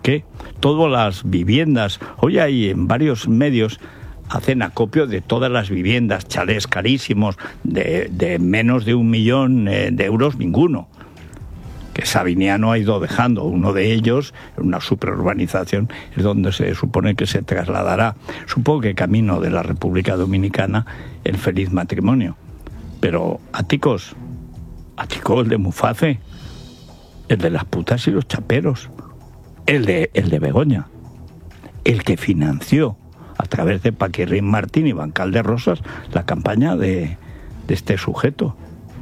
qué? Todas las viviendas, hoy hay en varios medios, hacen acopio de todas las viviendas, chalés carísimos, de menos de 1 millón de euros ninguno. Que Sabiniano ha ido dejando. Uno de ellos, en una superurbanización, es donde se supone que se trasladará, supongo que camino de la República Dominicana, el feliz matrimonio. Pero Ático, el de Muface, el de las putas y los chaperos, el de Begoña, el que financió a través de Paquirrín Martín y Bancal de Rosas la campaña de este sujeto.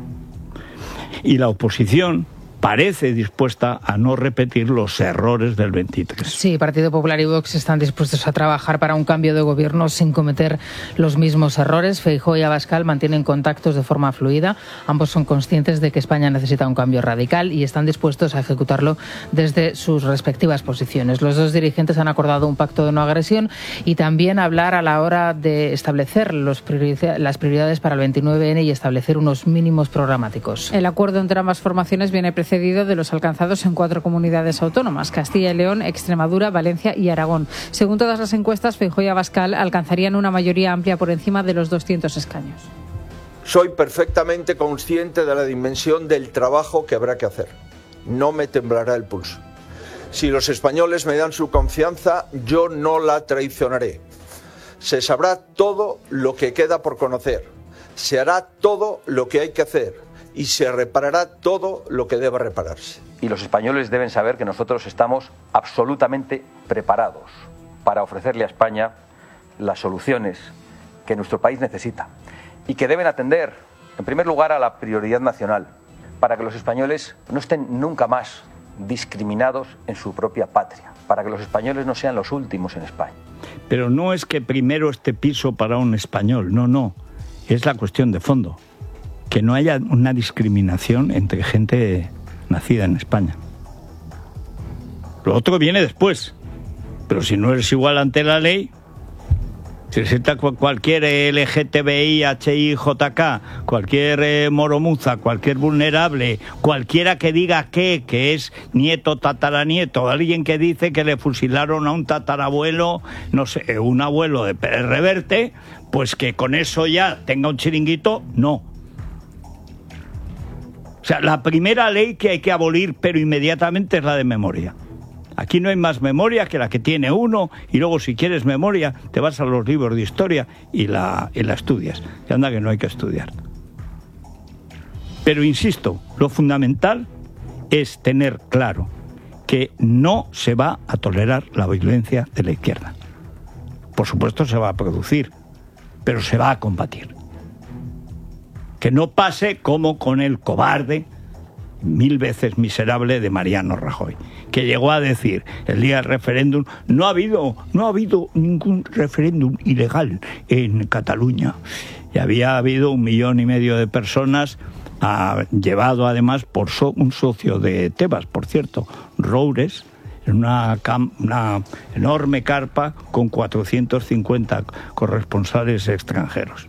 Y la oposición parece dispuesta a no repetir los errores del 23. Sí, Partido Popular y Vox están dispuestos a trabajar para un cambio de gobierno sin cometer los mismos errores. Feijóo y Abascal mantienen contactos de forma fluida. Ambos son conscientes de que España necesita un cambio radical y están dispuestos a ejecutarlo desde sus respectivas posiciones. Los dos dirigentes han acordado un pacto de no agresión y también hablar a la hora de establecer las prioridades para el 29N y establecer unos mínimos programáticos. El acuerdo entre ambas formaciones viene precedido de los alcanzados en 4 comunidades autónomas: Castilla y León, Extremadura, Valencia y Aragón. Según todas las encuestas, Feijóo y Abascal alcanzarían una mayoría amplia por encima de los 200 escaños. Soy perfectamente consciente de la dimensión del trabajo que habrá que hacer. No me temblará el pulso. Si los españoles me dan su confianza, yo no la traicionaré. Se sabrá todo lo que queda por conocer. Se hará todo lo que hay que hacer. Y se reparará todo lo que deba repararse. Y los españoles deben saber que nosotros estamos absolutamente preparados para ofrecerle a España las soluciones que nuestro país necesita y que deben atender, en primer lugar, a la prioridad nacional, para que los españoles no estén nunca más discriminados en su propia patria, para que los españoles no sean los últimos en España. Pero no es que primero esté piso para un español, no, es la cuestión de fondo. Que no haya una discriminación entre gente nacida en España. Lo otro viene después. Pero si no eres igual ante la ley, si resulta cualquier LGTBI, HI, JK, cualquier moromuza, cualquier vulnerable, cualquiera que diga que es nieto, tataranieto, alguien que dice que le fusilaron a un tatarabuelo, no sé, un abuelo de Pérez Reverte, pues que con eso ya tenga un chiringuito, no. O sea, la primera ley que hay que abolir, pero inmediatamente, es la de memoria. Aquí no hay más memoria que la que tiene uno, y luego si quieres memoria te vas a los libros de historia y la estudias. Y anda que no hay que estudiar. Pero insisto, lo fundamental es tener claro que no se va a tolerar la violencia de la izquierda. Por supuesto se va a producir, pero se va a combatir. Que no pase como con el cobarde, 1000 veces miserable, de Mariano Rajoy, que llegó a decir el día del referéndum: no ha habido ningún referéndum ilegal en Cataluña. Y había habido 1,5 millones de personas, llevado además por un socio de Tebas, por cierto, Roures, en una enorme carpa con 450 corresponsales extranjeros.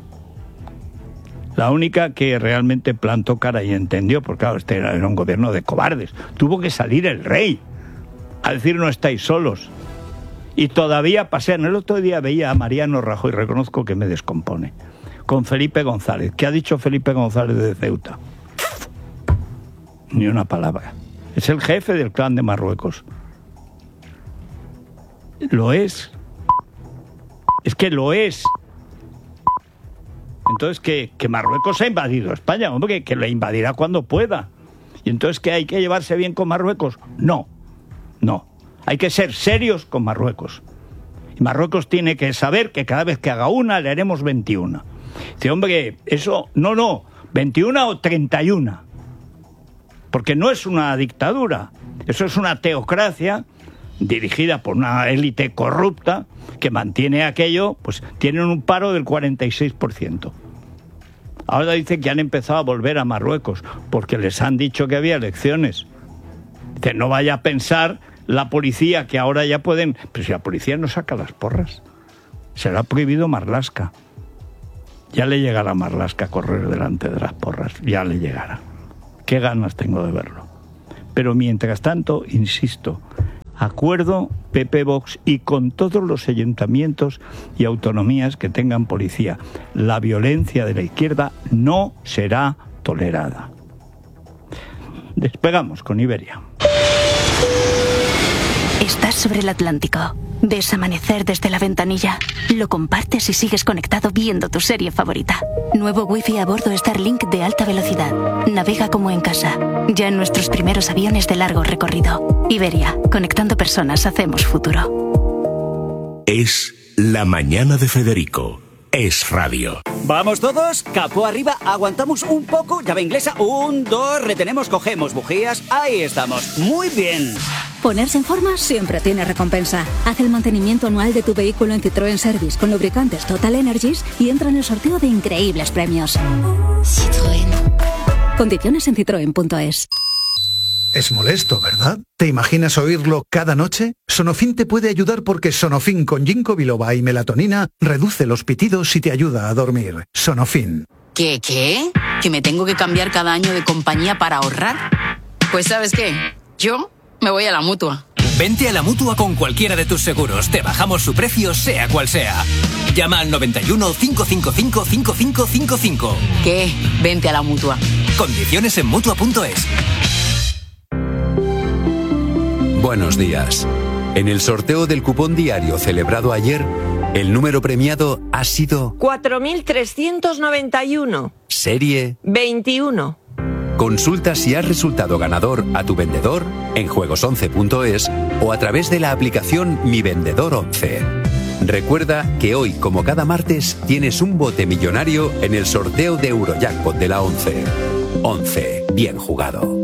La única que realmente plantó cara y entendió, porque claro, este era un gobierno de cobardes. Tuvo que salir el rey a decir: no estáis solos. Y todavía pasean. El otro día veía a Mariano Rajoy, reconozco que me descompone, con Felipe González. ¿Qué ha dicho Felipe González de Ceuta? Ni una palabra. Es el jefe del clan de Marruecos. Lo es. Es que lo es. Entonces, que Marruecos ha invadido España, hombre, que la invadirá cuando pueda. Y entonces, ¿que hay que llevarse bien con Marruecos? No. Hay que ser serios con Marruecos. Y Marruecos tiene que saber que cada vez que haga una, le haremos 21. Dice, hombre, eso, no, 21 o 31. Porque no es una dictadura, eso es una teocracia dirigida por una élite corrupta que mantiene aquello, pues tienen un paro del 46%. Ahora dicen que han empezado a volver a Marruecos porque les han dicho que había elecciones. Que no vaya a pensar la policía que ahora ya pueden... Pero si la policía no saca las porras, se le ha prohibido Marlaska. Ya le llegará a Marlaska a correr delante de las porras, ya le llegará. Qué ganas tengo de verlo. Pero mientras tanto, insisto, acuerdo PP Vox y con todos los ayuntamientos y autonomías que tengan policía. La violencia de la izquierda no será tolerada. Despegamos con Iberia. Estás sobre el Atlántico. Ves amanecer desde la ventanilla. Lo compartes y sigues conectado viendo tu serie favorita. Nuevo Wi-Fi a bordo Starlink de alta velocidad. Navega como en casa. Ya en nuestros primeros aviones de largo recorrido. Iberia, conectando personas hacemos futuro. Es la mañana de Federico. Es radio. ¿Vamos todos? Capó arriba, aguantamos un poco, llave inglesa, 1, 2, retenemos, cogemos bujías, ahí estamos, muy bien. Ponerse en forma siempre tiene recompensa. Haz el mantenimiento anual de tu vehículo en Citroën Service con lubricantes Total Energies y entra en el sorteo de increíbles premios. Citroën. Condiciones en citroen.es. Es molesto, ¿verdad? ¿Te imaginas oírlo cada noche? Sonofin te puede ayudar porque Sonofin con ginkgo biloba y melatonina reduce los pitidos y te ayuda a dormir. Sonofin. ¿Qué? ¿Que me tengo que cambiar cada año de compañía para ahorrar? Pues ¿sabes qué? Yo me voy a la Mutua. Vente a la Mutua con cualquiera de tus seguros. Te bajamos su precio, sea cual sea. Llama al 91 555 5555. ¿Qué? Vente a la Mutua. Condiciones en Mutua.es. Buenos días. En el sorteo del cupón diario celebrado ayer, el número premiado ha sido 4.391. Serie 21. Consulta si has resultado ganador a tu vendedor en juegos11.es o a través de la aplicación Mi Vendedor 11. Recuerda que hoy, como cada martes, tienes un bote millonario en el sorteo de Eurojackpot de la 11. 11. Bien jugado.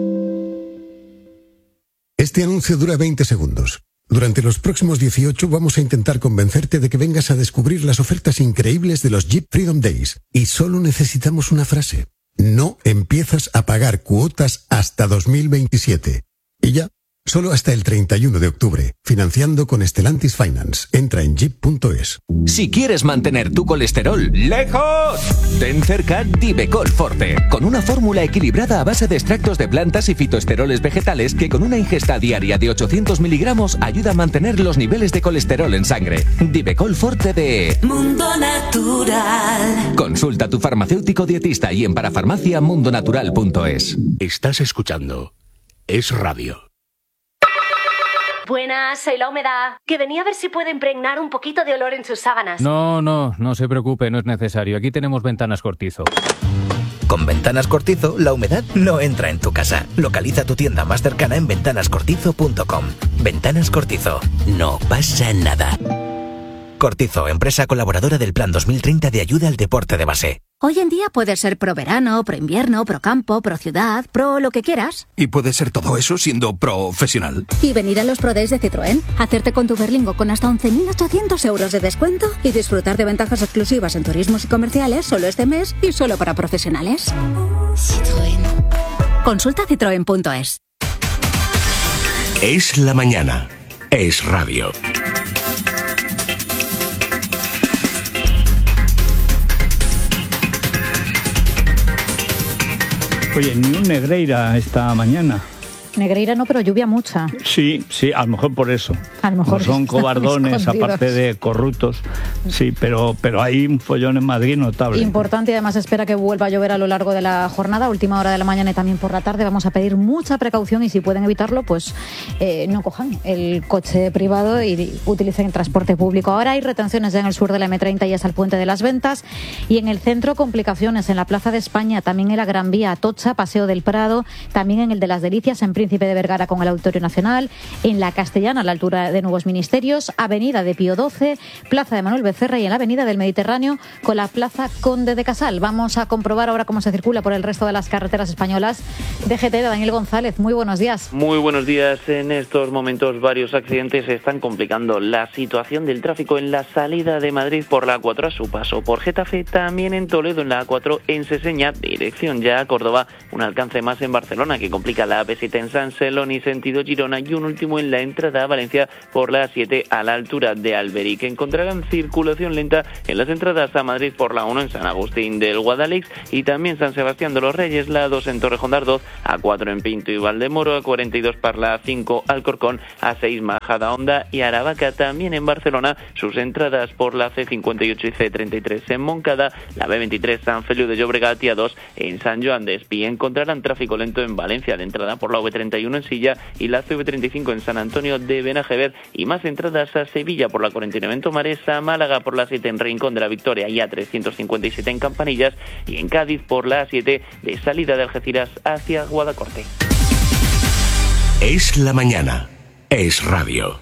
Este anuncio dura 20 segundos. Durante los próximos 18 vamos a intentar convencerte de que vengas a descubrir las ofertas increíbles de los Jeep Freedom Days. Y solo necesitamos una frase. No empiezas a pagar cuotas hasta 2027. Y ya, solo hasta el 31 de octubre. Financiando con Stellantis Finance. Entra en jeep.es. Si quieres mantener tu colesterol lejos, ten cerca Divecol Forte, con una fórmula equilibrada a base de extractos de plantas y fitoesteroles vegetales que con una ingesta diaria de 800 miligramos ayuda a mantener los niveles de colesterol en sangre. Divecol Forte de Mundo Natural. Consulta a tu farmacéutico dietista y en parafarmaciamundonatural.es. Estás escuchando Es Radio. Buenas, soy La Humedad, que venía a ver si puede impregnar un poquito de olor en sus sábanas. No se preocupe, no es necesario. Aquí tenemos Ventanas Cortizo. Con Ventanas Cortizo, la humedad no entra en tu casa. Localiza tu tienda más cercana en ventanascortizo.com. Ventanas Cortizo. No pasa nada. Cortizo, empresa colaboradora del Plan 2030 de ayuda al deporte de base. Hoy en día puedes ser pro verano, pro invierno, pro campo, pro ciudad, pro lo que quieras. Y puedes ser todo eso siendo profesional. Y venir a los Pro Days de Citroën, hacerte con tu Berlingo con hasta 11.800 euros de descuento y disfrutar de ventajas exclusivas en turismos y comerciales solo este mes y solo para profesionales. Citroën. Consulta citroen.es. Es la mañana. Es radio. Oye, ni un Negreira esta mañana. Negreira no, pero lluvia mucha. Sí, a lo mejor por eso. A lo mejor no son cobardones, aparte de corruptos. Sí, pero hay un follón en Madrid notable. Importante, y además espera que vuelva a llover a lo largo de la jornada, última hora de la mañana y también por la tarde. Vamos a pedir mucha precaución y si pueden evitarlo, pues no cojan el coche privado y utilicen el transporte público. Ahora hay retenciones ya en el sur de la M30 y hasta el Puente de las Ventas, y en el centro complicaciones en la Plaza de España, también en la Gran Vía Atocha, Paseo del Prado, también en el de las Delicias, en Príncipe de Vergara con el Auditorio Nacional, en la Castellana a la altura de Nuevos Ministerios, Avenida de Pío XII, Plaza de Manuel Becerra y en la Avenida del Mediterráneo con la Plaza Conde de Casal. Vamos a comprobar ahora cómo se circula por el resto de las carreteras españolas. DGT de Daniel González, muy buenos días. Muy buenos días. En estos momentos varios accidentes están complicando la situación del tráfico en la salida de Madrid por la A4 a su paso por Getafe, también en Toledo en la A4 en Seseña, dirección ya a Córdoba, un alcance más en Barcelona que complica la AP7 en en San Celoni sentido Girona y un último en la entrada a Valencia por la 7 a la altura de Alberic. Encontrarán circulación lenta en las entradas a Madrid por la 1 en San Agustín del Guadalix y también San Sebastián de los Reyes, la 2 en Torrejón de Ardoz, a 4 en Pinto y Valdemoro, a 42 Parla, 5 Alcorcón, a 6 Majadahonda y Aravaca. También en Barcelona sus entradas por la C58 y C33 en Moncada, la B23 San Feliu de Llobregat y a 2 en San Joan de Espí. Encontrarán tráfico lento en Valencia de entrada por la V31 en Silla y la CV35 en San Antonio de Benajever y más entradas a Sevilla por la 49 en Tomares, a Málaga por la 7 en Rincón de la Victoria y a 357 en Campanillas y en Cádiz por la 7 de salida de Algeciras hacia Guadacorte. Es la mañana. Es radio.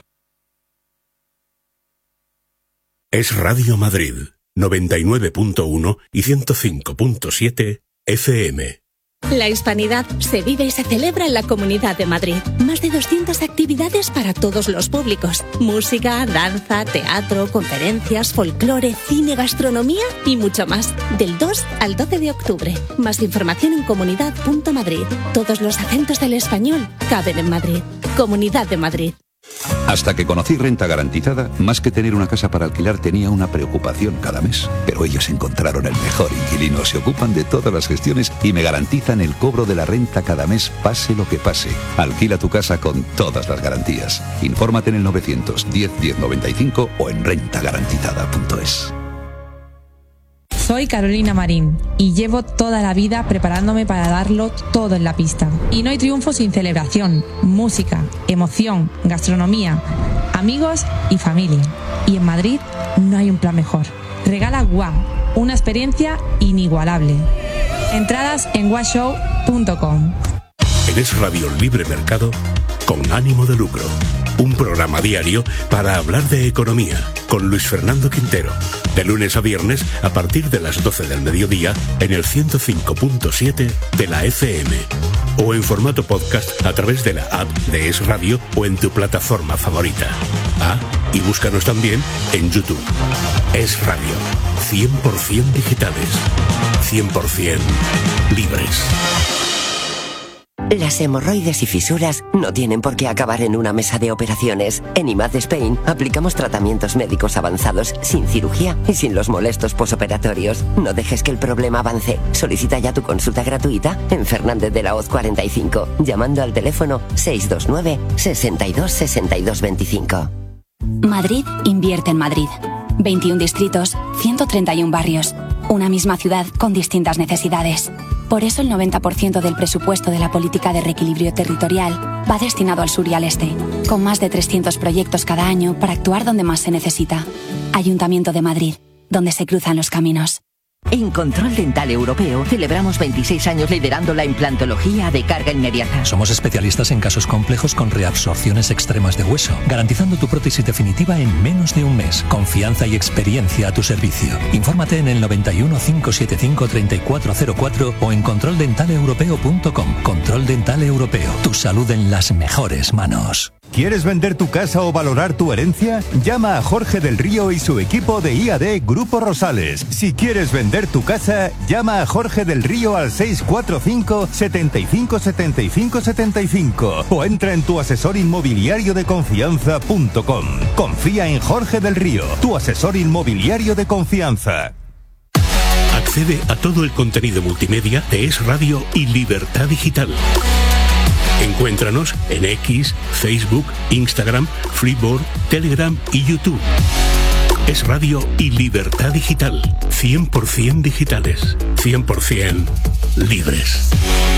Es Radio Madrid, 99.1 y 105.7 FM. La Hispanidad se vive y se celebra en la Comunidad de Madrid. Más de 200 actividades para todos los públicos. Música, danza, teatro, conferencias, folclore, cine, gastronomía y mucho más. Del 2 al 12 de octubre. Más información en comunidad.madrid. Todos los acentos del español caben en Madrid. Comunidad de Madrid. Hasta que conocí Renta Garantizada, más que tener una casa para alquilar tenía una preocupación cada mes. Pero ellos encontraron el mejor inquilino, se ocupan de todas las gestiones y me garantizan el cobro de la renta cada mes, pase lo que pase. Alquila tu casa con todas las garantías. Infórmate en el 910 1095 o en rentagarantizada.es. Soy Carolina Marín y llevo toda la vida preparándome para darlo todo en la pista. Y no hay triunfo sin celebración, música, emoción, gastronomía, amigos y familia. Y en Madrid no hay un plan mejor. Regala Guau, una experiencia inigualable. Entradas en guashow.com. En Es Radio Libre Mercado, con ánimo de lucro. Un programa diario para hablar de economía, con Luis Fernando Quintero. De lunes a viernes, a partir de las 12 del mediodía, en el 105.7 de la FM. O en formato podcast a través de la app de Es Radio o en tu plataforma favorita. Ah, y búscanos también en YouTube. Es Radio. 100% digitales. 100% libres. Las hemorroides y fisuras no tienen por qué acabar en una mesa de operaciones. En IMAD Spain aplicamos tratamientos médicos avanzados sin cirugía y sin los molestos posoperatorios. No dejes que el problema avance. Solicita ya tu consulta gratuita en Fernández de la Hoz 45, llamando al teléfono 629 62 62 25. Madrid invierte en Madrid. 21 distritos, 131 barrios. Una misma ciudad con distintas necesidades. Por eso el 90% del presupuesto de la política de reequilibrio territorial va destinado al sur y al este, con más de 300 proyectos cada año para actuar donde más se necesita. Ayuntamiento de Madrid, donde se cruzan los caminos. En Control Dental Europeo celebramos 26 años liderando la implantología de carga inmediata. Somos especialistas en casos complejos con reabsorciones extremas de hueso, garantizando tu prótesis definitiva en menos de un mes. Confianza y experiencia a tu servicio. Infórmate en el 91 575 3404 o en controldentaleuropeo.com. Control Dental Europeo. Tu salud en las mejores manos. ¿Quieres vender tu casa o valorar tu herencia? Llama a Jorge del Río y su equipo de IAD Grupo Rosales. Si quieres vender tu casa, llama a Jorge del Río al 645 75 75 75 o entra en tuasesorinmobiliariodeconfianza.com. Confía en Jorge del Río, tu asesor inmobiliario de confianza. Accede a todo el contenido multimedia de Es Radio y Libertad Digital. Encuéntranos en X, Facebook, Instagram, Freeboard, Telegram y YouTube. Es Radio y Libertad Digital. 100% digitales. 100% libres.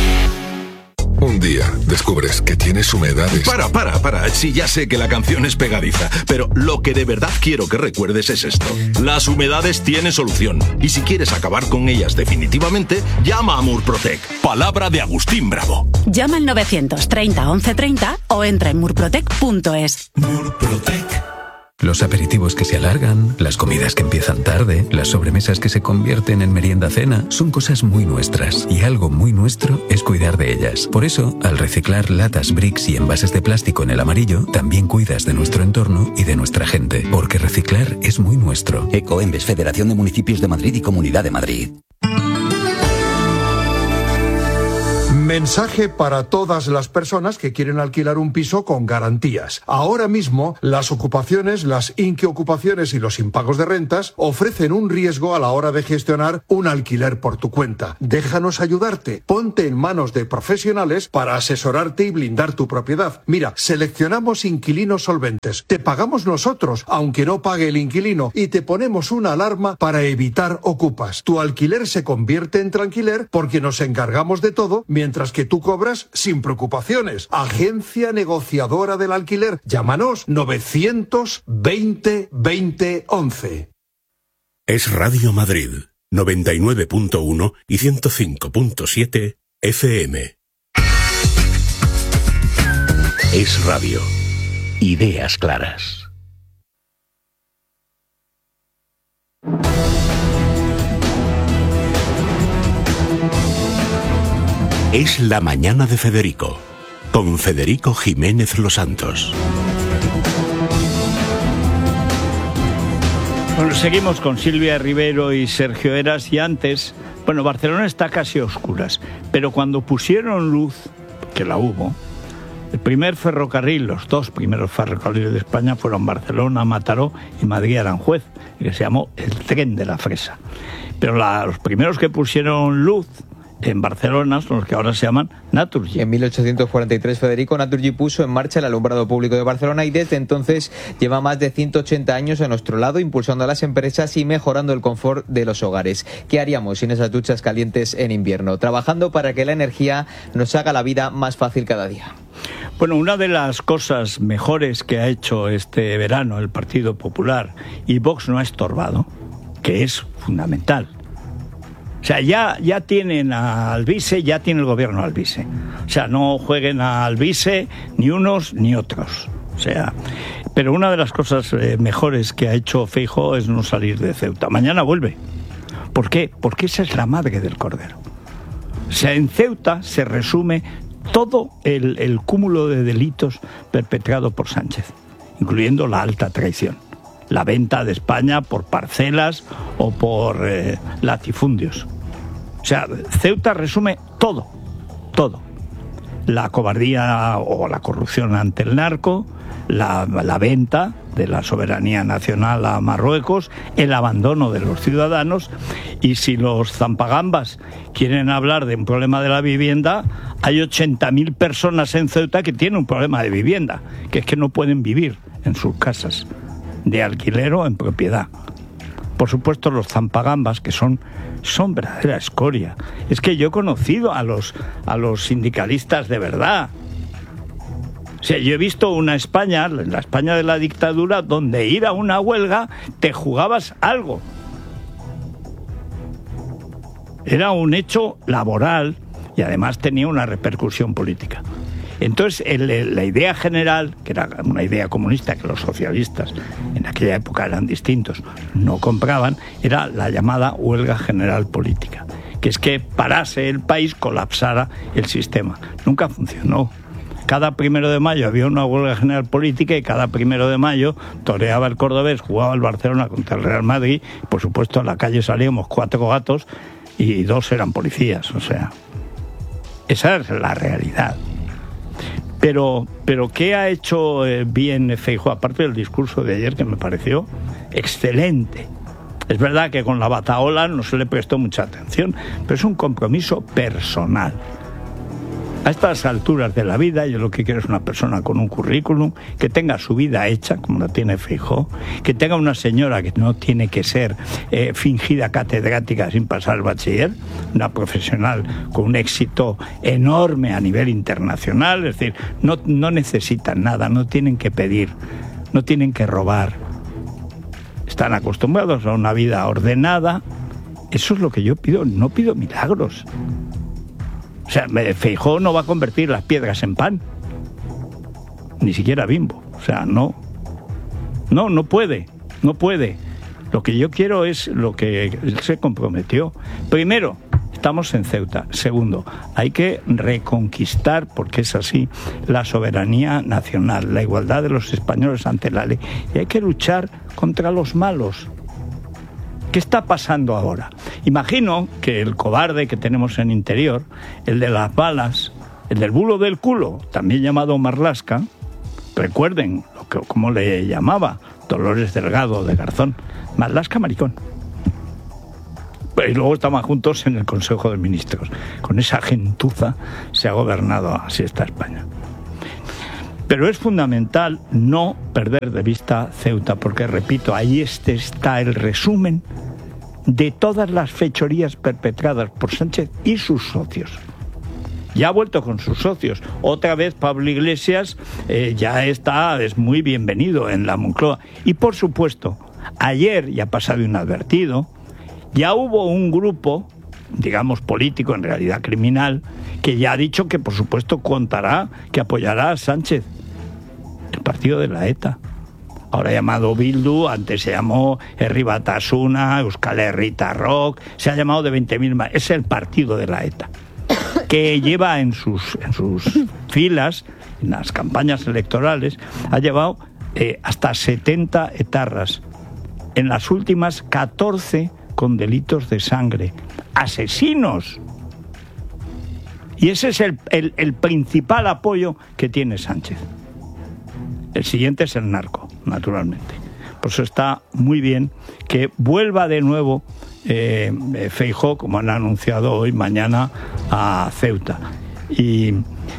Un día descubres que tienes humedades. Para. Sí, ya sé que la canción es pegadiza, pero lo que de verdad quiero que recuerdes es esto. Las humedades tienen solución. Y si quieres acabar con ellas definitivamente, llama a Murprotec. Palabra de Agustín Bravo. Llama al 930 1130 o entra en murprotec.es. Murprotec. Los aperitivos que se alargan, las comidas que empiezan tarde, las sobremesas que se convierten en merienda-cena, son cosas muy nuestras. Y algo muy nuestro es cuidar de ellas. Por eso, al reciclar latas, bricks y envases de plástico en el amarillo, también cuidas de nuestro entorno y de nuestra gente. Porque reciclar es muy nuestro. Ecoembes, Federación de Municipios de Madrid y Comunidad de Madrid. Mensaje para todas las personas que quieren alquilar un piso con garantías. Ahora mismo, las ocupaciones, las inquiocupaciones y los impagos de rentas ofrecen un riesgo a la hora de gestionar un alquiler por tu cuenta. Déjanos ayudarte. Ponte en manos de profesionales para asesorarte y blindar tu propiedad. Mira, seleccionamos inquilinos solventes. Te pagamos nosotros, aunque no pague el inquilino, y te ponemos una alarma para evitar ocupas. Tu alquiler se convierte en tranquiler porque nos encargamos de todo, mientras que tú cobras sin preocupaciones. Agencia negociadora del alquiler. Llámanos 920 20 11. Es Radio Madrid, 99.1 y 105.7 FM. Es radio. Ideas claras. Es la mañana de Federico, con Federico Jiménez Los Santos. Bueno, seguimos con Silvia Rivero y Sergio Heras, y antes, bueno, Barcelona está casi a oscuras, pero cuando pusieron luz, que la hubo, el primer ferrocarril, los dos primeros ferrocarriles de España fueron Barcelona, Mataró y Madrid-Aranjuez, que se llamó el tren de la fresa. Pero los primeros que pusieron luz en Barcelona son los que ahora se llaman Naturgy. En 1843, Federico, Naturgy puso en marcha el alumbrado público de Barcelona y desde entonces lleva más de 180 años a nuestro lado, impulsando a las empresas y mejorando el confort de los hogares. ¿Qué haríamos sin esas duchas calientes en invierno? Trabajando para que la energía nos haga la vida más fácil cada día. Bueno, una de las cosas mejores que ha hecho este verano el Partido Popular, y Vox no ha estorbado, que es fundamental. O sea, ya tienen a Alvise, ya tiene el gobierno a Alvise. O sea, no jueguen a Alvise ni unos ni otros. O sea, pero una de las cosas mejores que ha hecho Feijóo es no salir de Ceuta. Mañana vuelve. ¿Por qué? Porque esa es la madre del cordero. O sea, en Ceuta se resume todo el cúmulo de delitos perpetrado por Sánchez, incluyendo la alta traición, la venta de España por parcelas o por latifundios. O sea, Ceuta resume todo. La cobardía o la corrupción ante el narco, la venta de la soberanía nacional a Marruecos, el abandono de los ciudadanos. Y si los zampagambas quieren hablar de un problema de la vivienda, hay 80.000 personas en Ceuta que tienen un problema de vivienda, que es que no pueden vivir en sus casas, de alquiler o en propiedad. Por supuesto, los zampagambas, que son verdadera escoria. Es que yo he conocido a los sindicalistas de verdad. O sea, yo he visto una España, la España de la dictadura, donde ir a una huelga te jugabas algo. Era un hecho laboral y además tenía una repercusión política. Entonces, la idea general, que era una idea comunista que los socialistas en aquella época eran distintos, no compraban, era la llamada huelga general política, que es que parase el país, colapsara el sistema. Nunca funcionó. Cada 1 de mayo había una huelga general política y cada 1 de mayo toreaba el cordobés, jugaba el Barcelona contra el Real Madrid. Por supuesto, en la calle salíamos 4 gatos y 2 eran policías. O sea, esa es la realidad. Pero ¿qué ha hecho bien Feijóo? Aparte del discurso de ayer, que me pareció excelente. Es verdad que con la batahola no se le prestó mucha atención, pero es un compromiso personal. A estas alturas de la vida, yo lo que quiero es una persona con un currículum, que tenga su vida hecha, como la tiene Feijóo, que tenga una señora que no tiene que ser fingida catedrática sin pasar el bachiller, una profesional con un éxito enorme a nivel internacional. Es decir, no necesitan nada, no tienen que pedir, no tienen que robar. Están acostumbrados a una vida ordenada. Eso es lo que yo pido, no pido milagros. O sea, Feijóo no va a convertir las piedras en pan. Ni siquiera Bimbo. O sea, no puede. Lo que yo quiero es lo que él se comprometió. Primero, estamos en Ceuta. Segundo, hay que reconquistar, porque es así, la soberanía nacional, la igualdad de los españoles ante la ley. Y hay que luchar contra los malos. ¿Qué está pasando ahora? Imagino que el cobarde que tenemos en Interior, el de las balas, el del bulo del culo, también llamado Marlaska, recuerden cómo le llamaba Dolores Delgado de Garzón, Marlaska maricón. Y luego estaban juntos en el Consejo de Ministros. Con esa gentuza se ha gobernado, así está España. Pero es fundamental no perder de vista Ceuta, porque, repito, ahí está el resumen de todas las fechorías perpetradas por Sánchez y sus socios. Ya ha vuelto con sus socios. Otra vez Pablo Iglesias es muy bienvenido en la Moncloa. Y, por supuesto, ayer, ya pasado inadvertido, ya hubo un grupo, digamos político, en realidad criminal, que ya ha dicho que, por supuesto, que apoyará a Sánchez. El partido de la ETA. Ahora llamado Bildu, antes se llamó Herri Batasuna, Euskal Herritar Rock, se ha llamado de 20.000 más. Es el partido de la ETA, que lleva en sus filas, en las campañas electorales, ha llevado hasta 70 etarras. En las últimas, 14 con delitos de sangre. ¡Asesinos! Y ese es el principal apoyo que tiene Sánchez. El siguiente es el narco, naturalmente. Por eso está muy bien que vuelva de nuevo Feijóo, como han anunciado hoy, mañana, a Ceuta. Y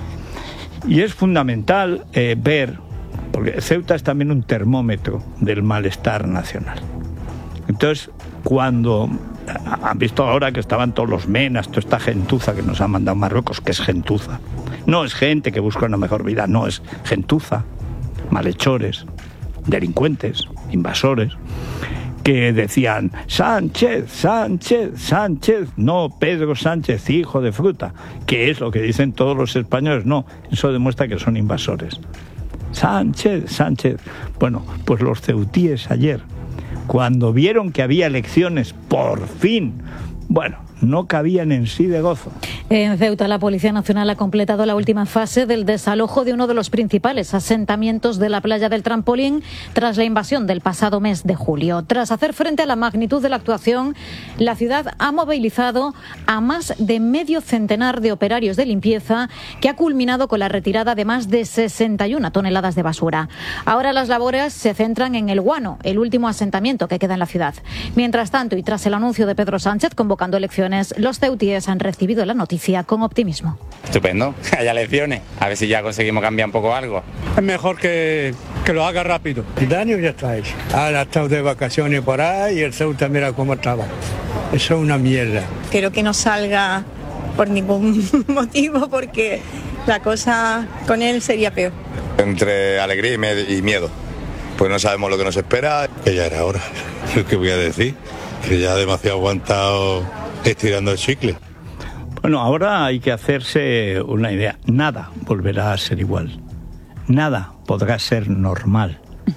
es fundamental ver, porque Ceuta es también un termómetro del malestar nacional. Entonces, cuando han visto ahora que estaban todos los menas, toda esta gentuza que nos ha mandado Marruecos, que es gentuza. No es gente que busca una mejor vida, no, es gentuza. Malhechores, delincuentes, invasores, que decían Sánchez, Sánchez, Sánchez, no Pedro Sánchez, hijo de fruta, que es lo que dicen todos los españoles. No, eso demuestra que son invasores. Sánchez, Sánchez. Bueno, pues los ceutíes ayer, cuando vieron que había elecciones, por fin, bueno, no cabían en sí de gozo. En Ceuta, la Policía Nacional ha completado la última fase del desalojo de uno de los principales asentamientos de la playa del Trampolín tras la invasión del pasado mes de julio. Tras hacer frente a la magnitud de la actuación, la ciudad ha movilizado a más de medio centenar de operarios de limpieza, que ha culminado con la retirada de más de 61 toneladas de basura. Ahora las labores se centran en El Guano, el último asentamiento que queda en la ciudad. Mientras tanto, y tras el anuncio de Pedro Sánchez convocando elecciones, los ceutíes han recibido la noticia con optimismo. Estupendo, haya elecciones, a ver si ya conseguimos cambiar un poco algo. Es mejor que lo haga rápido. El daño ya está hecho. Ahora estado de vacaciones por ahí y el Ceuta mira cómo estaba. Eso es una mierda. Quiero que no salga por ningún motivo, porque la cosa con él sería peor. Entre alegría y miedo, pues no sabemos lo que nos espera. Que ya era hora. ¿Qué voy a decir? Que ya demasiado aguantado estirando el chicle. Bueno, ahora hay que hacerse una idea. Nada volverá a ser igual. Nada podrá ser normal.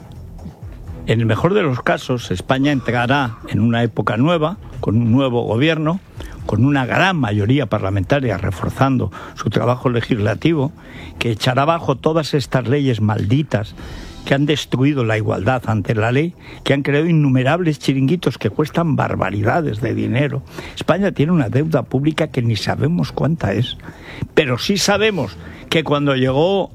En el mejor de los casos, España entrará en una época nueva, con un nuevo gobierno, con una gran mayoría parlamentaria reforzando su trabajo legislativo, que echará abajo todas estas leyes malditas que han destruido la igualdad ante la ley, que han creado innumerables chiringuitos que cuestan barbaridades de dinero. España tiene una deuda pública que ni sabemos cuánta es, pero sí sabemos que cuando llegó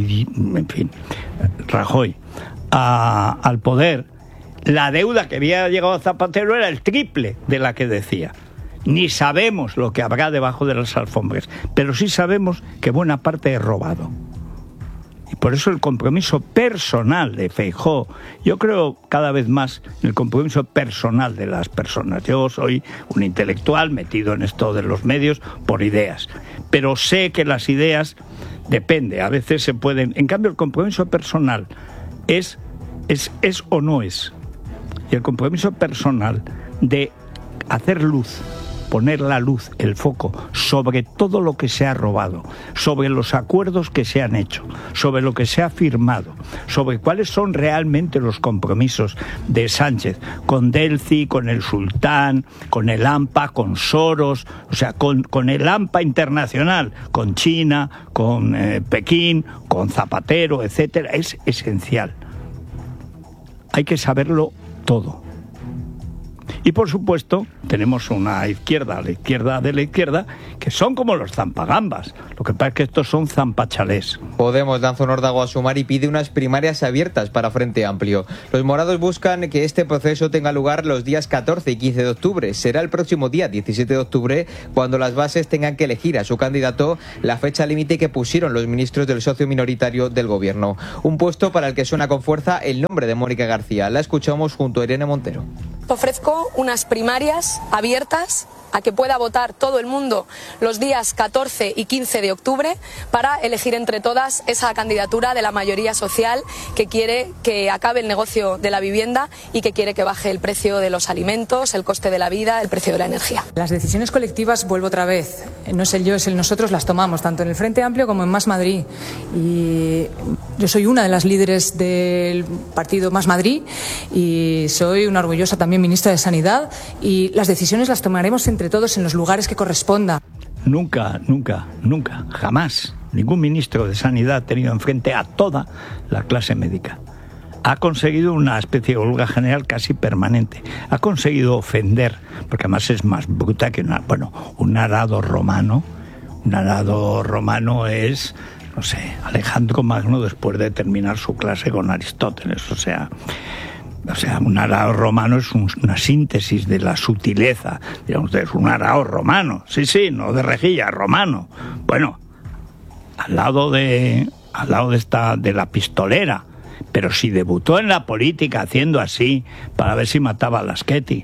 Rajoy al poder, la deuda que había llegado a Zapatero era el triple de la que decía. Ni sabemos lo que habrá debajo de las alfombras, pero sí sabemos que buena parte es robado. Y por eso el compromiso personal de Feijóo, yo creo cada vez más en el compromiso personal de las personas. Yo soy un intelectual metido en esto de los medios por ideas, pero sé que las ideas depende, a veces se pueden. En cambio, el compromiso personal es o no es. Y el compromiso personal de hacer luz, poner la luz, el foco, sobre todo lo que se ha robado, sobre los acuerdos que se han hecho, sobre lo que se ha firmado, sobre cuáles son realmente los compromisos de Sánchez, con Delci, con el Sultán, con el AMPA, con Soros, o sea, con el AMPA internacional, con China, con Pekín, con Zapatero, etcétera, es esencial. Hay que saberlo todo. Y por supuesto, tenemos una izquierda, la izquierda de la izquierda, que son como los zampagambas. Lo que pasa es que estos son zampachalés. Podemos lanza un órdago a Sumar y pide unas primarias abiertas para Frente Amplio. Los morados buscan que este proceso tenga lugar los días 14 y 15 de octubre. Será el próximo día 17 de octubre cuando las bases tengan que elegir a su candidato, la fecha límite que pusieron los ministros del socio minoritario del gobierno. Un puesto para el que suena con fuerza el nombre de Mónica García. La escuchamos junto a Irene Montero. Ofrezco unas primarias abiertas a que pueda votar todo el mundo los días 14 y 15 de octubre para elegir entre todas esa candidatura de la mayoría social que quiere que acabe el negocio de la vivienda y que quiere que baje el precio de los alimentos, el coste de la vida, el precio de la energía. Las decisiones colectivas, vuelvo otra vez, no es el yo, es el nosotros, las tomamos tanto en el Frente Amplio como en Más Madrid. Y yo soy una de las líderes del partido Más Madrid y soy una orgullosa también ministra de Sanidad, y las decisiones las tomaremos entre todos en los lugares que corresponda. Nunca, jamás ningún ministro de Sanidad ha tenido enfrente a toda la clase médica. Ha conseguido una especie de huelga general casi permanente. Ha conseguido ofender, porque además es más bruta que un arado romano. Un arado romano es, no sé, Alejandro Magno después de terminar su clase con Aristóteles. O sea, un arao romano es una síntesis de la sutileza. Dirán ustedes, un arao romano. Sí, no de rejilla, romano. Bueno, al lado de la pistolera. Pero si debutó en la política haciendo así para ver si mataba a Laschetti.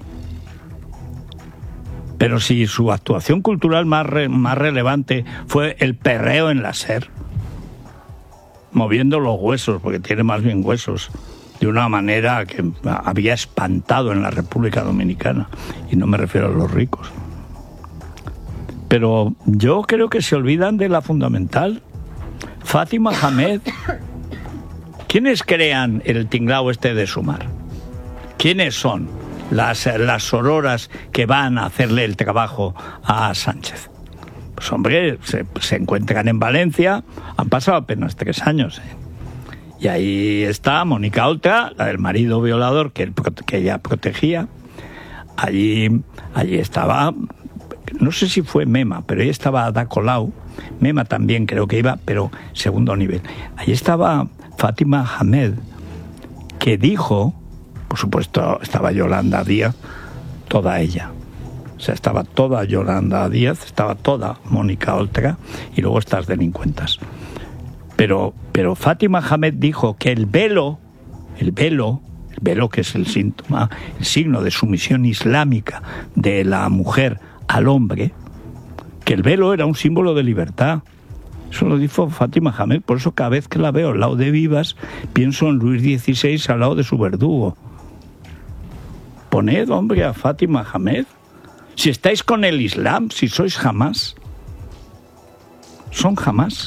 Pero si su actuación cultural más relevante fue el perreo en la SER, moviendo los huesos, porque tiene más bien huesos, de una manera que había espantado en la República Dominicana, y no me refiero a los ricos. Pero yo creo que se olvidan de la fundamental. Fátima Hamed. ¿Quiénes crean el tinglao este de Sumar? ¿Quiénes son las sororas que van a hacerle el trabajo a Sánchez? Pues hombre, se encuentran en Valencia, han pasado apenas 3 años, Y ahí está Mónica Oltra, la del marido violador que ella protegía. Allí estaba, no sé si fue Mema, pero ahí estaba Ada Colau. Mema también creo que iba, pero segundo nivel. Allí estaba Fátima Hamed, que dijo, por supuesto estaba Yolanda Díaz, toda ella. O sea, estaba toda Yolanda Díaz, estaba toda Mónica Oltra y luego estas delincuentas. Pero Fátima Hamed dijo que el velo que es el signo de sumisión islámica de la mujer al hombre, que el velo era un símbolo de libertad. Eso lo dijo Fátima Hamed. Por eso cada vez que la veo al lado de Vivas pienso en Luis XVI al lado de su verdugo. Poned, hombre, a Fátima Hamed. Si estáis con el Islam, si sois Hamás, son Hamás.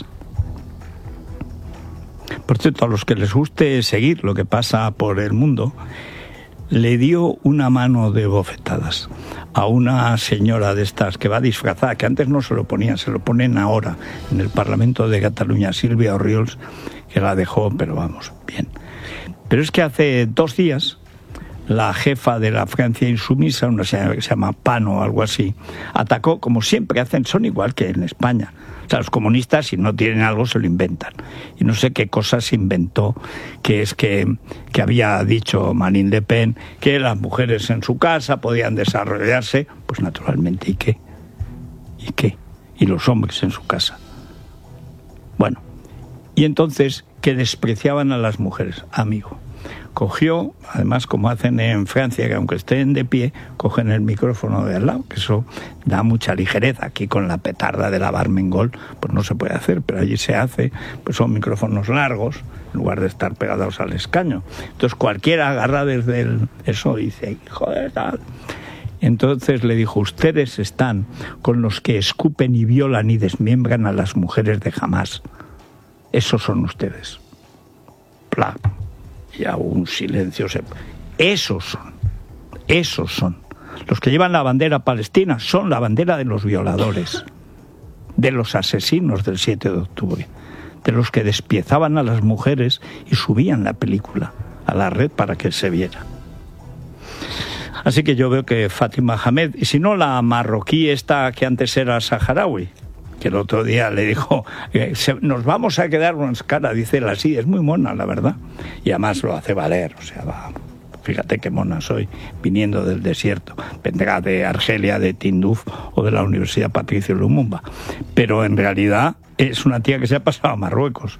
Por cierto, a los que les guste seguir lo que pasa por el mundo, le dio una mano de bofetadas a una señora de estas que va disfrazada, que antes no se lo ponían, se lo ponen ahora en el Parlamento de Cataluña, Sílvia Orriols, que la dejó, pero vamos, bien. Pero es que hace 2 días la jefa de la Francia insumisa, una señora que se llama Pano o algo así, atacó, como siempre hacen, son igual que en España. O sea, los comunistas, si no tienen algo, se lo inventan. Y no sé qué cosa se inventó, que es que había dicho Marine Le Pen que las mujeres en su casa podían desarrollarse, pues naturalmente, ¿y qué? ¿Y qué? Y los hombres en su casa. Bueno, y entonces, que despreciaban a las mujeres, amigo. Cogió, además como hacen en Francia, que aunque estén de pie, cogen el micrófono de al lado, que eso da mucha ligereza. Aquí con la petarda de la Barmengol, pues no se puede hacer, pero allí se hace, pues son micrófonos largos, en lugar de estar pegados al escaño. Entonces cualquiera agarra desde eso y dice, joder, tal. Entonces le dijo, ustedes están con los que escupen y violan y desmiembran a las mujeres de Hamás. Esos son ustedes. Bla. Ya un silencio. Esos son. Los que llevan la bandera palestina son la bandera de los violadores, de los asesinos del 7 de octubre, de los que despiezaban a las mujeres y subían la película a la red para que se viera. Así que yo veo que Fátima Hamed, y si no la marroquí esta que antes era saharaui, que el otro día le dijo, nos vamos a quedar unas caras, dice él así, es muy mona, la verdad, y además lo hace valer, o sea, va, fíjate qué mona soy, viniendo del desierto, vendrá de Argelia, de Tinduf o de la Universidad Patricio Lumumba, pero en realidad es una tía que se ha pasado a Marruecos,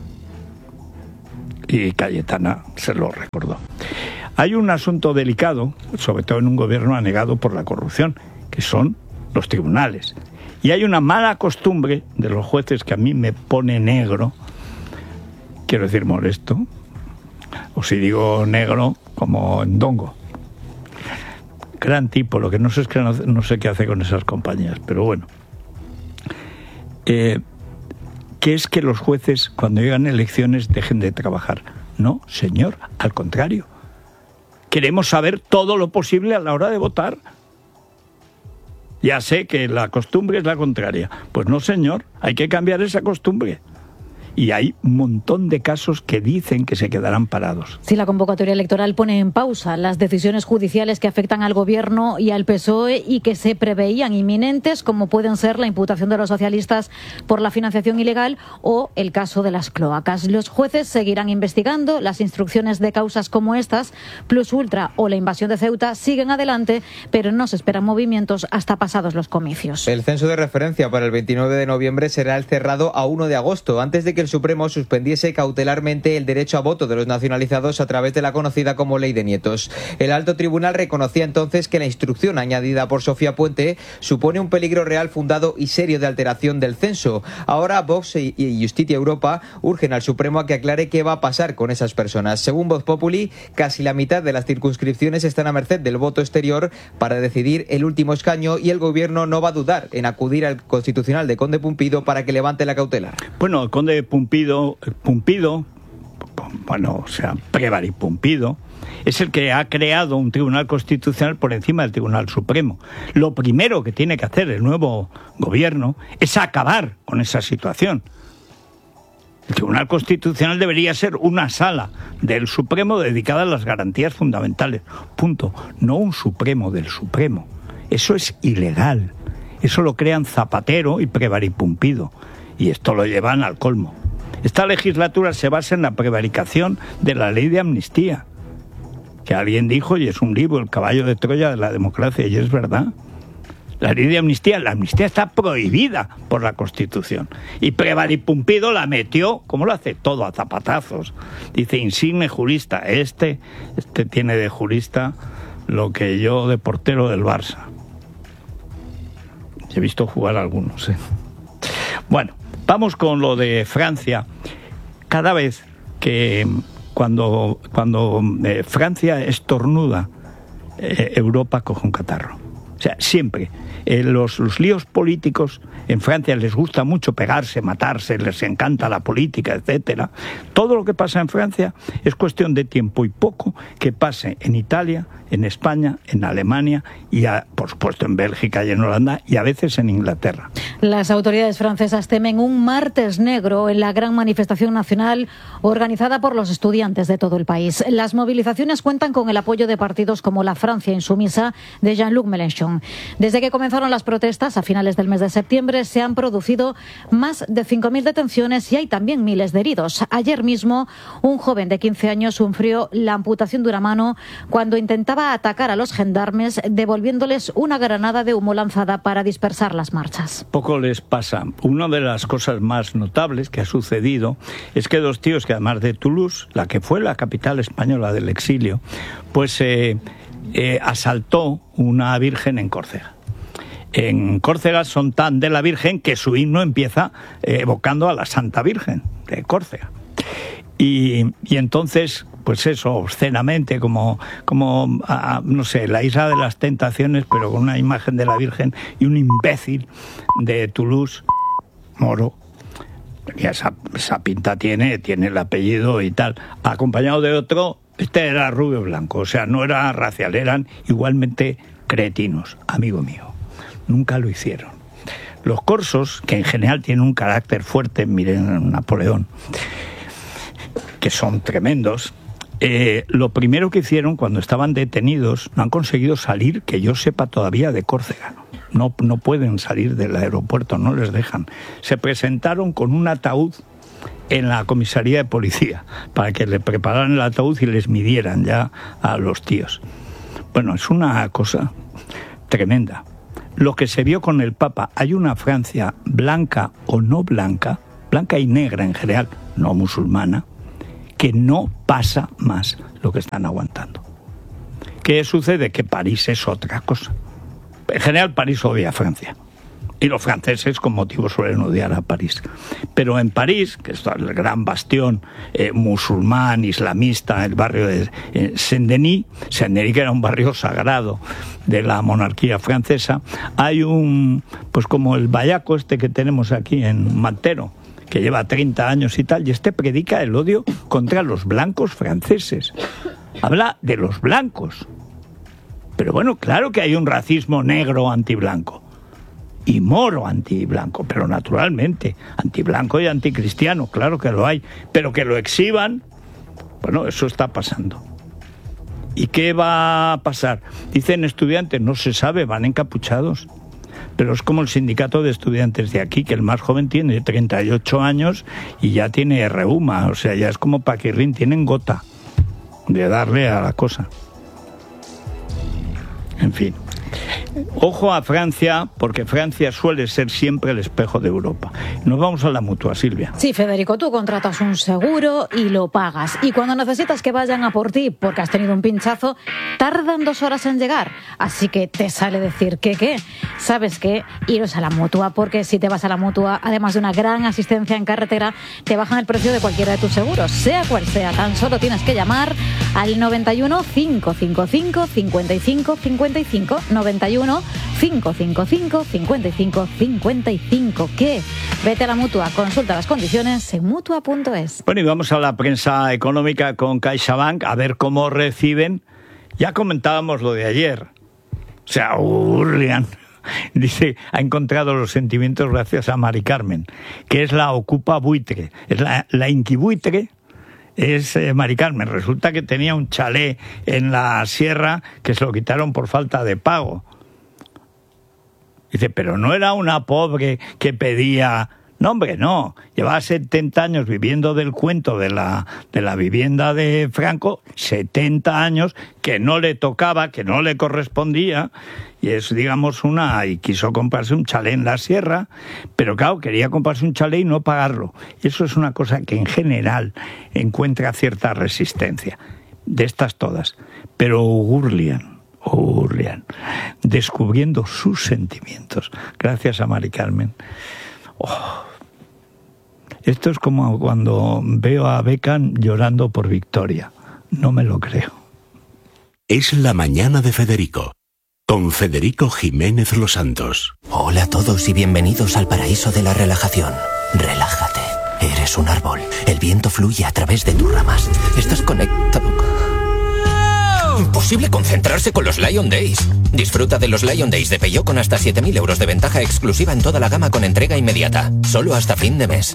y Cayetana se lo recordó. Hay un asunto delicado, sobre todo en un gobierno anegado por la corrupción, que son los tribunales. Y hay una mala costumbre de los jueces que a mí me pone negro, quiero decir molesto, o si digo negro, como endongo. Gran tipo, lo que no sé es que no sé qué hace con esas compañías, pero bueno. Que es que los jueces, cuando llegan elecciones, dejen de trabajar. No, señor, al contrario. Queremos saber todo lo posible a la hora de votar. Ya sé que la costumbre es la contraria. Pues no, señor, hay que cambiar esa costumbre. Y hay un montón de casos que dicen que se quedarán parados. Si la convocatoria electoral pone en pausa las decisiones judiciales que afectan al Gobierno y al PSOE y que se preveían inminentes, como pueden ser la imputación de los socialistas por la financiación ilegal o el caso de las cloacas. Los jueces seguirán investigando. Las instrucciones de causas como estas, Plus Ultra o la invasión de Ceuta, siguen adelante, pero no se esperan movimientos hasta pasados los comicios. El censo de referencia para el 29 de noviembre será el cerrado a 1 de agosto, antes de que el Supremo suspendiese cautelarmente el derecho a voto de los nacionalizados a través de la conocida como Ley de Nietos. El alto tribunal reconocía entonces que la instrucción añadida por Sofía Puente supone un peligro real, fundado y serio de alteración del censo. Ahora Vox y Justicia Europa urgen al Supremo a que aclare qué va a pasar con esas personas. Según Voz Populi, casi la mitad de las circunscripciones están a merced del voto exterior para decidir el último escaño, y el Gobierno no va a dudar en acudir al Constitucional de Conde Pumpido para que levante la cautelar. Bueno, el Conde Pumpido, bueno, o sea, Prévary Pumpido, es el que ha creado un Tribunal Constitucional por encima del Tribunal Supremo. Lo primero que tiene que hacer el nuevo gobierno es acabar con esa situación. El Tribunal Constitucional debería ser una sala del Supremo dedicada a las garantías fundamentales. Punto. No un Supremo del Supremo. Eso es ilegal. Eso lo crean Zapatero y Prévary Pumpido. Y esto lo llevan al colmo. Esta legislatura se basa en la prevaricación de la ley de amnistía, que alguien dijo, y es un libro, el caballo de Troya de la democracia, y es verdad. La ley de amnistía, la amnistía está prohibida por la Constitución. Y Prévary Pumpido la metió, como lo hace todo, a zapatazos. Dice, insigne jurista, este tiene de jurista lo que yo de portero del Barça. He visto jugar a algunos, ¿eh? Bueno, vamos con lo de Francia. Cada vez que cuando Francia estornuda, Europa coge un catarro. O sea, siempre. Los líos políticos en Francia les gusta mucho pegarse, matarse, les encanta la política, etcétera. Todo lo que pasa en Francia es cuestión de tiempo y poco que pase en Italia, en España, en Alemania y, por supuesto, en Bélgica y en Holanda y a veces en Inglaterra. Las autoridades francesas temen un martes negro en la gran manifestación nacional organizada por los estudiantes de todo el país. Las movilizaciones cuentan con el apoyo de partidos como la Francia insumisa de Jean-Luc Mélenchon. Desde que comenzaron las protestas a finales del mes de septiembre se han producido más de 5.000 detenciones y hay también miles de heridos. Ayer mismo un joven de 15 años sufrió la amputación de una mano cuando intentaba atacar a los gendarmes devolviéndoles una granada de humo lanzada para dispersar las marchas. Poco les pasa. Una de las cosas más notables que ha sucedido es que dos tíos que además de Toulouse, la que fue la capital española del exilio, pues asaltó una virgen en Córcega. En Córcega son tan de la Virgen que su himno empieza evocando a la Santa Virgen de Córcega. Y entonces, pues eso, obscenamente, como no sé, la Isla de las Tentaciones, pero con una imagen de la Virgen y un imbécil de Toulouse, moro, y esa pinta tiene el apellido y tal, acompañado de otro, era rubio blanco, o sea, no era racial, eran igualmente cretinos, amigo mío. Nunca lo hicieron. Los corsos, que en general tienen un carácter fuerte, miren Napoleón, que son tremendos, lo primero que hicieron cuando estaban detenidos, no han conseguido salir, que yo sepa todavía, de Córcega. No pueden salir del aeropuerto, no les dejan. Se presentaron con un ataúd en la comisaría de policía para que le prepararan el ataúd y les midieran ya a los tíos. Bueno, es una cosa tremenda. Lo que se vio con el Papa, hay una Francia blanca o no blanca, blanca y negra en general, no musulmana, que no pasa más lo que están aguantando. ¿Qué sucede? Que París es otra cosa. En general París odia a Francia. Y los franceses con motivo suelen odiar a París. Pero en París, que es el gran bastión musulmán, islamista, el barrio de Saint-Denis, que era un barrio sagrado de la monarquía francesa, hay pues como el vallaco este que tenemos aquí en Matero, que lleva 30 años y tal, y predica el odio contra los blancos franceses. Habla de los blancos. Pero bueno, claro que hay un racismo negro antiblanco y moro antiblanco, pero naturalmente antiblanco y anticristiano, claro que lo hay, pero que lo exhiban, bueno, eso está pasando. ¿Y qué va a pasar? Dicen estudiantes, no se sabe, van encapuchados. Pero es como el sindicato de estudiantes de aquí, que el más joven tiene 38 años y ya tiene reuma, o sea, ya es como Paquirrín, tienen gota de darle a la cosa. En fin. Ojo a Francia, porque Francia suele ser siempre el espejo de Europa. Nos vamos a la Mutua, Silvia. Sí, Federico, tú contratas un seguro y lo pagas. Y cuando necesitas que vayan a por ti porque has tenido un pinchazo, tardan 2 horas en llegar. Así que te sale decir que ¿qué? ¿Sabes qué? Iros a la Mutua, porque si te vas a la Mutua, además de una gran asistencia en carretera, te bajan el precio de cualquiera de tus seguros, sea cual sea. Tan solo tienes que llamar al 91 555 55 55 91 555 55 55. ¿Qué? Vete a la Mutua, consulta las condiciones en mutua.es. Bueno, y vamos a la prensa económica con CaixaBank a ver cómo reciben. Ya comentábamos lo de ayer. O sea, Urlian dice, ha encontrado los sentimientos gracias a Mari Carmen, que es la ocupa buitre, es la inquibuitre. Es Mari Carmen. Resulta que tenía un chalet en la sierra que se lo quitaron por falta de pago. Dice, pero no era una pobre que pedía... No, hombre, no. Llevaba 70 años viviendo del cuento de la vivienda de Franco, 70 años que no le tocaba, que no le correspondía, y es, digamos, y quiso comprarse un chalet en la sierra, pero claro, quería comprarse un chalet y no pagarlo. Y eso es una cosa que en general encuentra cierta resistencia, de estas todas. Pero Urlian, descubriendo sus sentimientos, gracias a Mari Carmen. Esto es como cuando veo a Beckham llorando por Victoria. No me lo creo. Es la mañana de Federico, con Federico Jiménez Los Santos. Hola a todos y bienvenidos al paraíso de la relajación. Relájate. Eres un árbol. El viento fluye a través de tus ramas. Estás conectado. Imposible concentrarse con los Lion Days. Disfruta de los Lion Days de Peugeot con hasta 7.000 euros de ventaja exclusiva en toda la gama con entrega inmediata. Solo hasta fin de mes.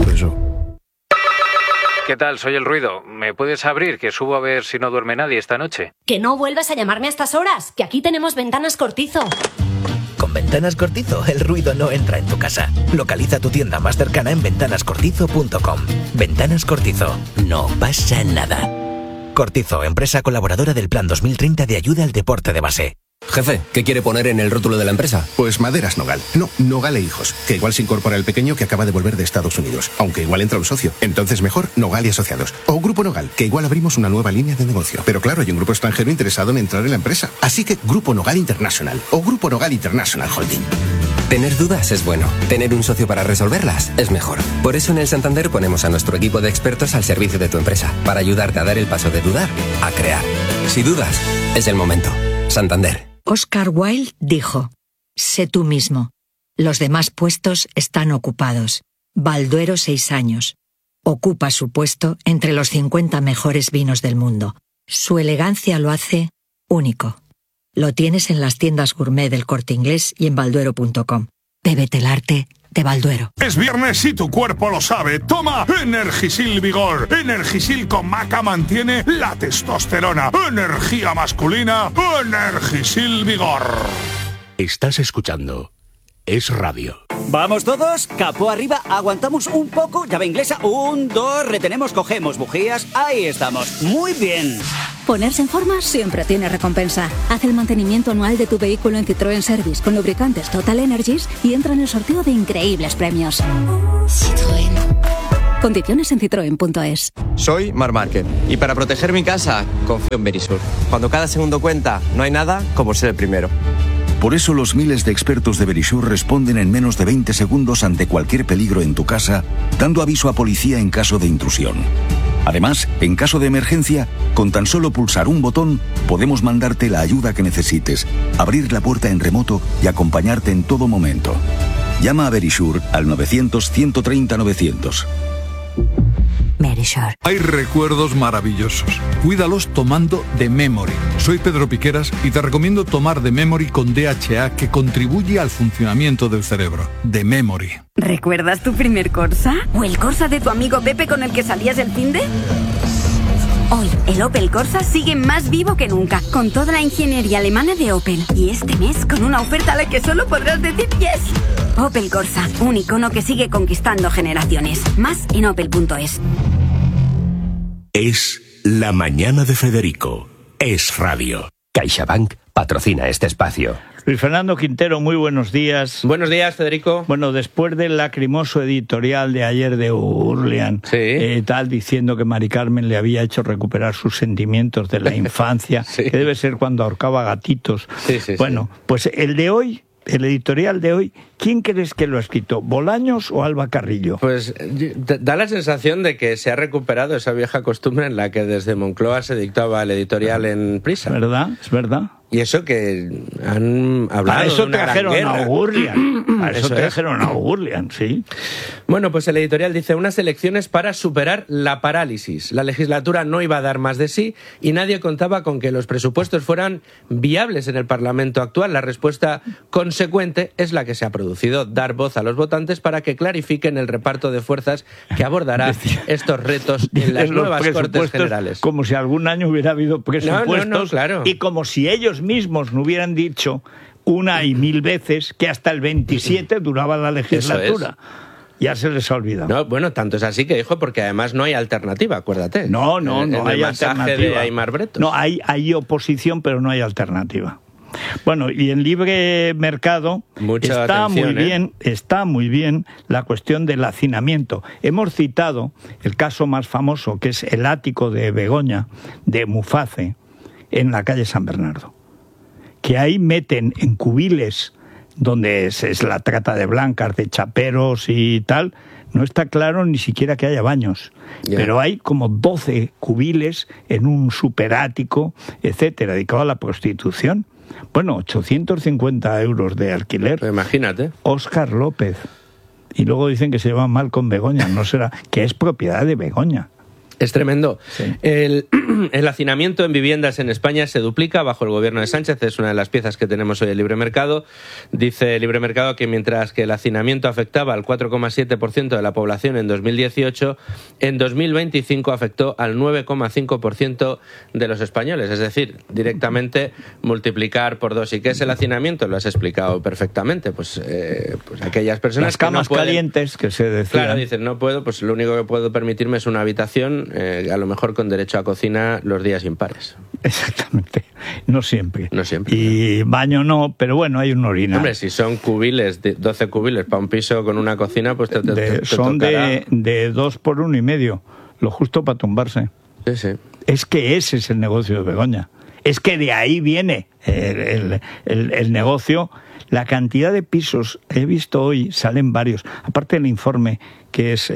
¿Qué tal? Soy El Ruido. ¿Me puedes abrir? Que subo a ver si no duerme nadie esta noche. Que no vuelvas a llamarme a estas horas, que aquí tenemos Ventanas Cortizo. Con Ventanas Cortizo, el ruido no entra en tu casa. Localiza tu tienda más cercana en ventanascortizo.com. Ventanas Cortizo. No pasa nada. Cortizo, empresa colaboradora del Plan 2030 de ayuda al deporte de base. Jefe, ¿qué quiere poner en el rótulo de la empresa? Pues Maderas Nogal. No, Nogal e Hijos. Que igual se incorpora el pequeño que acaba de volver de Estados Unidos. Aunque igual entra un socio. Entonces mejor Nogal y Asociados. O Grupo Nogal, que igual abrimos una nueva línea de negocio. Pero claro, hay un grupo extranjero interesado en entrar en la empresa. Así que Grupo Nogal International. O Grupo Nogal International Holding. Tener dudas es bueno. Tener un socio para resolverlas es mejor. Por eso en el Santander ponemos a nuestro equipo de expertos al servicio de tu empresa. Para ayudarte a dar el paso de dudar a crear. Si dudas, es el momento. Santander. Oscar Wilde dijo, sé tú mismo. Los demás puestos están ocupados. Balduero 6 años. Ocupa su puesto entre los 50 mejores vinos del mundo. Su elegancia lo hace único. Lo tienes en las tiendas gourmet del Corte Inglés y en balduero.com. Bébete el arte de Balduero. Es viernes y tu cuerpo lo sabe. Toma Energisil Vigor. Energisil con maca mantiene la testosterona. Energía masculina. Energisil Vigor. Estás escuchando Es Radio. ¿Vamos todos? Capó arriba, aguantamos un poco, llave inglesa, 1, 2, retenemos, cogemos bujías, ahí estamos, muy bien. Ponerse en forma siempre tiene recompensa. Haz el mantenimiento anual de tu vehículo en Citroën Service con lubricantes Total Energies y entra en el sorteo de increíbles premios. Citroën. Condiciones en citroen.es. Soy Marc Márquez y para proteger mi casa confío en Verisur. Cuando cada segundo cuenta, no hay nada como ser el primero. Por eso los miles de expertos de Verisur responden en menos de 20 segundos ante cualquier peligro en tu casa, dando aviso a policía en caso de intrusión. Además, en caso de emergencia, con tan solo pulsar un botón, podemos mandarte la ayuda que necesites, abrir la puerta en remoto y acompañarte en todo momento. Llama a Verisur al 900-130-900. Verisur. Hay recuerdos maravillosos. Cuídalos tomando The Memory. Soy Pedro Piqueras y te recomiendo tomar The Memory con DHA, que contribuye al funcionamiento del cerebro. The Memory. ¿Recuerdas tu primer Corsa? ¿O el Corsa de tu amigo Pepe con el que salías el finde? Hoy, el Opel Corsa sigue más vivo que nunca, con toda la ingeniería alemana de Opel. Y este mes, con una oferta a la que solo podrás decir yes. Opel Corsa, un icono que sigue conquistando generaciones. Más en opel.es. Es La Mañana de Federico. Es Radio. CaixaBank patrocina este espacio. Luis Fernando Quintero, muy buenos días. Buenos días, Federico. Bueno, después del lacrimoso editorial de ayer de Urlian, tal, diciendo que Mari Carmen le había hecho recuperar sus sentimientos de la infancia, que debe ser cuando ahorcaba gatitos. Pues el de hoy, el editorial de hoy, ¿quién crees que lo ha escrito? ¿Bolaños o Alba Carrillo? Pues da la sensación de que se ha recuperado esa vieja costumbre en la que desde Moncloa se dictaba el editorial en prisa. ¿Verdad? Es verdad. Y eso que han hablado para eso de una trajeron gran guerra. a Urlian. Para eso trajeron a Urlian, sí. Bueno, pues el editorial dice: unas elecciones para superar la parálisis. La legislatura no iba a dar más de sí y nadie contaba con que los presupuestos fueran viables en el Parlamento actual. La respuesta consecuente es la que se ha producido: dar voz a los votantes para que clarifiquen el reparto de fuerzas que abordará estos retos en las nuevas Cortes Generales. Como si algún año hubiera habido presupuestos no, claro. Y como si ellos mismos no hubieran dicho una y mil veces que hasta el 27 duraba la legislatura. Ya se les ha olvidado. No, bueno, tanto es así que dijo, porque además no hay alternativa, acuérdate. No hay alternativa. De Aimar Bretos. No, hay oposición, pero no hay alternativa. Bueno, y en Libre Mercado está muy bien la cuestión del hacinamiento. Hemos citado el caso más famoso, que es el ático de Begoña, de Muface, en la calle San Bernardo, que ahí meten en cubiles donde es la trata de blancas, de chaperos y tal. No está claro ni siquiera que haya baños, pero hay como 12 cubiles en un superático, etcétera, dedicado a la prostitución. Bueno, 850 euros de alquiler. Imagínate. Óscar López. Y luego dicen que se lleva mal con Begoña, no será, que es propiedad de Begoña. Es tremendo. Sí. El hacinamiento en viviendas en España se duplica bajo el gobierno de Sánchez. Es una de las piezas que tenemos hoy en Libre Mercado. Dice Libre Mercado que mientras que el hacinamiento afectaba al 4,7% de la población en 2018, en 2025 afectó al 9,5% de los españoles. Es decir, directamente multiplicar por 2. ¿Y qué es el hacinamiento? Lo has explicado perfectamente. Pues aquellas personas las camas que no pueden, calientes que se decían. Claro, dicen, no puedo, pues lo único que puedo permitirme es una habitación, a lo mejor con derecho a cocina los días impares. Exactamente, no siempre. No siempre. Y baño no, pero bueno, hay un orinal. Hombre, si son cubiles, 12 cubiles para un piso con una cocina, pues te son tocará. de 2 por 1,5, lo justo para tumbarse. Sí, sí. Es que ese es el negocio de Begoña. Es que de ahí viene el negocio. La cantidad de pisos, he visto hoy, salen varios. Aparte del informe, que es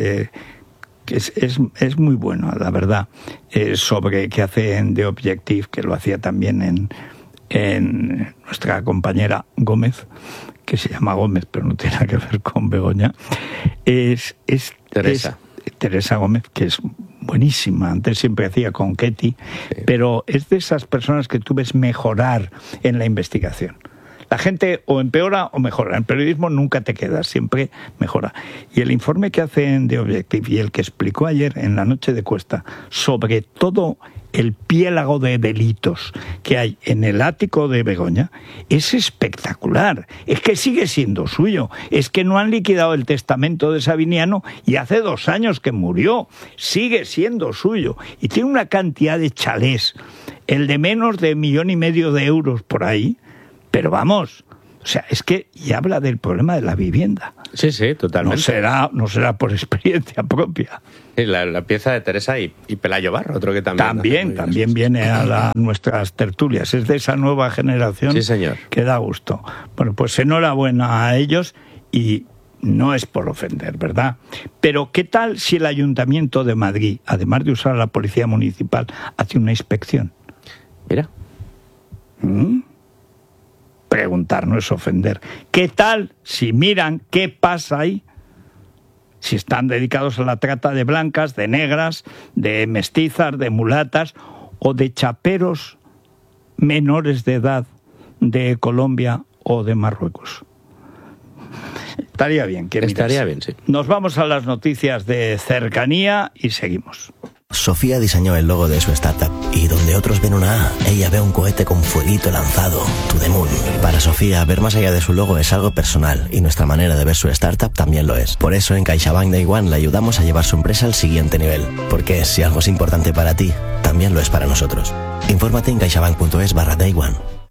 muy bueno, la verdad, sobre qué hace en The Objective, que lo hacía también en nuestra compañera Gómez, que se llama Gómez, pero no tiene nada que ver con Begoña. Es Teresa Gómez, que es buenísima. Antes siempre hacía con Ketty, pero es de esas personas que tú ves mejorar en la investigación. La gente o empeora o mejora. En el periodismo nunca te quedas, siempre mejora. Y el informe que hacen de Objective y el que explicó ayer en la noche de Cuesta sobre todo el piélago de delitos que hay en el ático de Begoña es espectacular. Es que sigue siendo suyo. Es que no han liquidado el testamento de Sabiniano y hace 2 años que murió. Sigue siendo suyo. Y tiene una cantidad de chalés, el de menos de 1,5 millones de euros por ahí. Pero vamos, o sea, es que ya habla del problema de la vivienda. Sí, totalmente. No será por experiencia propia. Y la pieza de Teresa y Pelayo Barro, otro que también viene a nuestras tertulias. Es de esa nueva generación, sí, señor, que da gusto. Bueno, pues enhorabuena a ellos y no es por ofender, ¿verdad? Pero ¿qué tal si el Ayuntamiento de Madrid, además de usar a la Policía Municipal, hace una inspección? Mira. Preguntar no es ofender. ¿Qué tal si miran qué pasa ahí? Si están dedicados a la trata de blancas, de negras, de mestizas, de mulatas o de chaperos menores de edad de Colombia o de Marruecos. Estaría bien que mirase. Estaría bien, sí. Nos vamos a las noticias de cercanía y seguimos. Sofía diseñó el logo de su startup y donde otros ven una A, ella ve un cohete con fueguito lanzado, to the moon. Para Sofía, ver más allá de su logo es algo personal y nuestra manera de ver su startup también lo es. Por eso en CaixaBank Day One le ayudamos a llevar su empresa al siguiente nivel, porque si algo es importante para ti, también lo es para nosotros. Infórmate en caixabank.es/Day One.